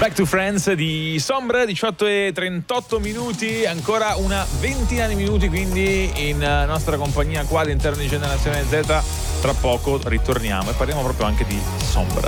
Back to Friends di Sombra, 18:38, ancora una ventina di minuti quindi in nostra compagnia qua all'interno di Generazione Z. Tra poco ritorniamo e parliamo proprio anche di Sombra.